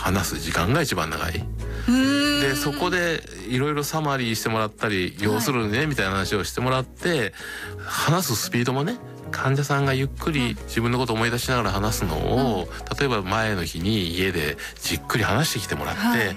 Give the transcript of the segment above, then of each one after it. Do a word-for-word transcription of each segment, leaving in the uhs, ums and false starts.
話す時間が一番長い。でそこでいろいろサマリーしてもらったり、要するにねみたいな話をしてもらって、話すスピードもね、患者さんがゆっくり自分のことを思い出しながら話すのを、例えば前の日に家でじっくり話してきてもらって、はい、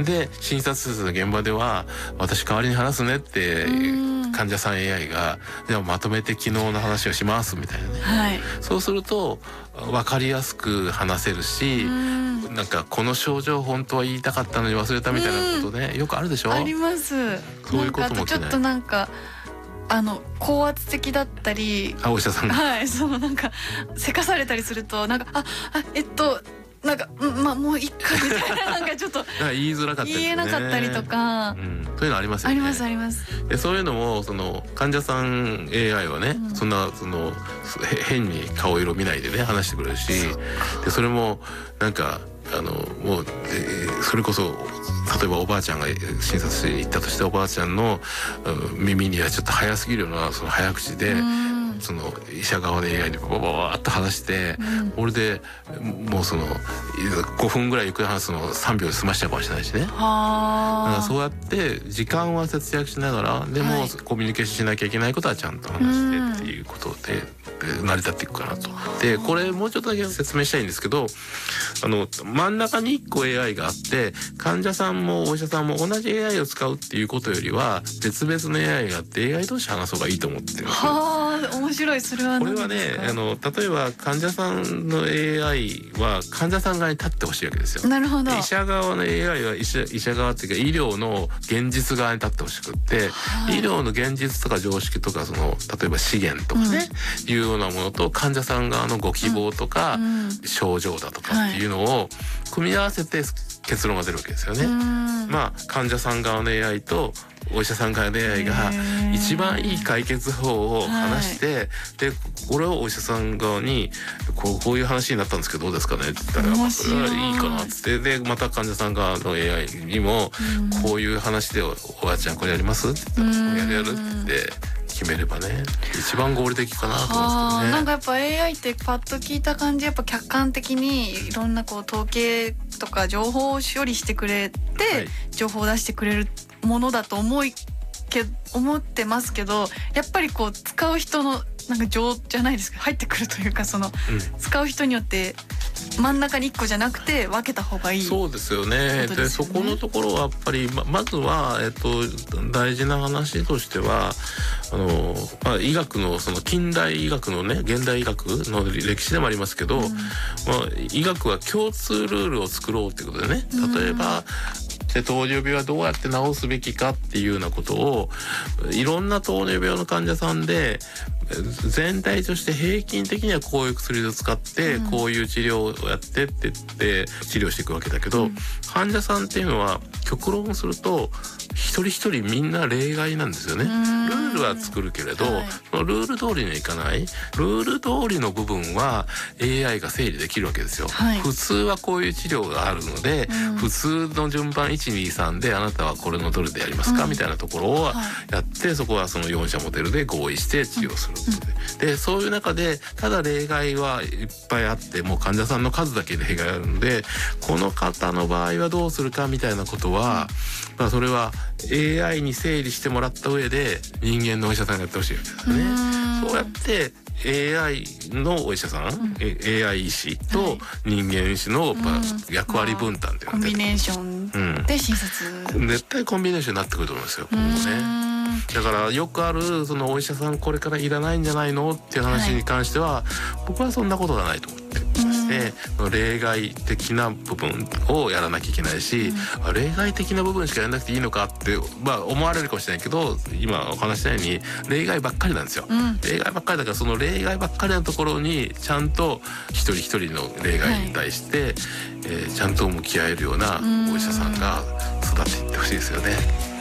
で診察室の現場では私代わりに話すねって患者さん エーアイ がでもまとめて昨日の話をしますみたいなね、はい、そうすると分かりやすく話せるし、なんかこの症状本当は言いたかったのに忘れたみたいなことね、よくあるでしょ。 あります。 そういうこともちょっとなんかあの高圧的だったり、 あお医者さんがはいそのなんかせかされたりするとなんかああえっとなんかまあもういっかみたいななんかちょっと言いづらかったり、ね、 言えなかったりとか、 うん、そういうのありますよね。 ありますあります。 でそういうのもその患者さん エーアイ はね、うん、そんなその変に顔色見ないでね話してくれるし、でそれもなんかあのもう、えー、それこそ例えばおばあちゃんが診察室に行ったとして、おばあちゃんの、うん、耳にはちょっと早すぎるようなその早口で、その医者側で エーアイ にババババーっと話して、うん、俺でもうそのごふんぐらいゆっくり話すのをさんびょうで済ましちゃうかもしれないしね。だからそうやって時間は節約しながらでも、はい、コミュニケーションしなきゃいけないことはちゃんと話してっていうことで、うん、成り立っていくかなと。でこれもうちょっとだけ説明したいんですけど、あの真ん中にいっこ エーアイ があって患者さんもお医者さんも同じ エーアイ を使うっていうことよりは別々の エーアイ があって エーアイ 同士話す方がいいと思ってるんですよ。 はあ面白い。それはこれはねあの例えば患者さんの エーアイ は患者さん側に立ってほしいわけですよ。 なるほど。 医者側の エーアイ は医者、医者側っていうか医療の現実側に立ってほしくって、はい、医療の現実とか常識とかその例えば資源とかね、うん、いうようなものと患者さん側のご希望とか、うん、症状だとかっていうのを組み合わせて結論が出るわけですよね。まあ患者さん側の エーアイ とお医者さん側の エーアイ が一番いい解決法を話して、はい、でこれをお医者さん側にこうこういう話になったんですけどどうですかねって言ったら、まあ、それはいいかなっつってでまた患者さん側の エーアイ にもこういう話で お, おばあちゃんこれやりますって言ったらやるやるって決めればね一番合理的かなと思うんですけどね。 なんかやっぱ エーアイ ってパッと聞いた感じやっぱ客観的にいろんなこう統計とか情報を処理してくれて、はい、情報を出してくれるものだと思いけ思ってますけど、やっぱりこう使う人のなんか情じゃないですか入ってくるというかその、うん、使う人によって真ん中にいっこじゃなくて分けた方がいい。 そうですよね。でそこのところはやっぱり ま, まずは、えっと、大事な話としてはあの、まあ、医学のその近代医学のね現代医学の歴史でもありますけど、うんまあ、医学は共通ルールを作ろうっていうことでね例えば、うんで糖尿病はどうやって治すべきかっていうようなことをいろんな糖尿病の患者さんで全体として平均的にはこういう薬を使ってこういう治療をやってって言って治療していくわけだけど、うん、患者さんっていうのは極論すると一人一人みんな例外なんですよね。ルールは作るけれど、はい、そのルール通りにはいかないルール通りの部分は エーアイ が整理できるわけですよ、はい、普通はこういう治療があるので、うん、普通の順番いちにさんであなたはこれのどれでやりますか、うん、みたいなところをやって、はい、そこはそのよん社モデルで合意して治療する、うん、でそういう中でただ例外はいっぱいあってもう患者さんの数だけ例外あるのでこの方の場合はどうするかみたいなことは、うんまあ、それはエーアイ に整理してもらった上で人間のお医者さんがやってほしいわけですね。そうやって エーアイ のお医者さん、うん、エーアイ 医師と人間医師の役割分担っていうのが、 コンビネーションで診察、 うん、絶対コンビネーションになってくると思うんですよ今後ね。だからよくあるそのお医者さんこれからいらないんじゃないのっていう話に関しては、はい、僕はそんなことがないと思ってまして、例外的な部分をやらなきゃいけないし、うん、例外的な部分しかやらなくていいのかって、まあ、思われるかもしれないけど今お話したように例外ばっかりなんですよ、うん、例外ばっかりだからその例外ばっかりのところにちゃんと一人一人の例外に対して、はいえー、ちゃんと向き合えるようなお医者さんが育っていってほしいですよね。